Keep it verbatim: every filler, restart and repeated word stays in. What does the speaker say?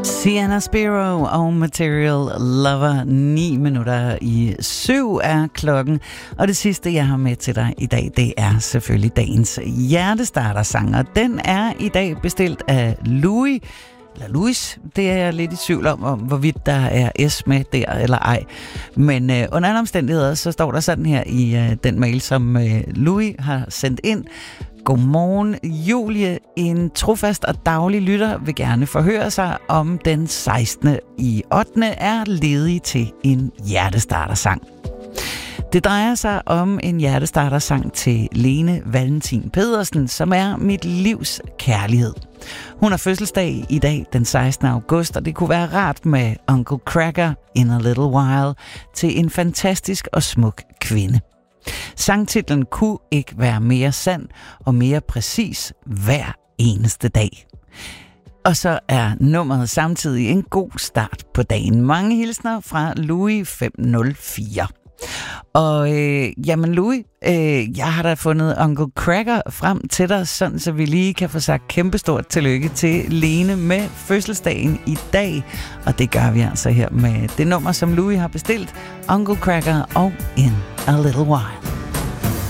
Sienna Spiro og Material Lover. Ni minutter i syv er klokken. Og det sidste, jeg har med til dig i dag, det er selvfølgelig dagens hjertestarter-sang. Og den er i dag bestilt af Louis. Eller Louis, det er jeg lidt i tvivl om, om hvorvidt der er S med der eller ej. Men øh, under andre omstændigheder, så står der sådan her i øh, den mail, som øh, Louis har sendt ind. Godmorgen, Julie. En trofast og daglig lytter vil gerne forhøre sig, om den sekstende i ottende er ledig til en hjertestartersang. Det drejer sig om en hjertestartersang til Lene Valentin Pedersen, som er mit livs kærlighed. Hun har fødselsdag i dag den sekstende august, og det kunne være rart med Uncle Cracker in a Little While til en fantastisk og smuk kvinde. Sangtitlen kunne ikke være mere sand og mere præcis hver eneste dag. Og så er nummeret samtidig en god start på dagen. Mange hilsner fra Louis fem nul fire. Og øh, jamen Louis, øh, jeg har da fundet Uncle Cracker frem til dig, sådan så vi lige kan få sagt kæmpestort tillykke til Lene med fødselsdagen i dag. Og det gør vi altså her med det nummer, som Louis har bestilt, Uncle Cracker og In a Little While.